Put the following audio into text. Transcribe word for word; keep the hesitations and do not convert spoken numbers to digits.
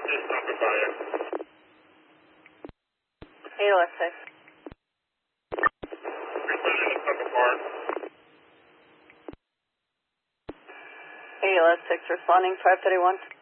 eight L S six. eight L S six responding five thirty-one.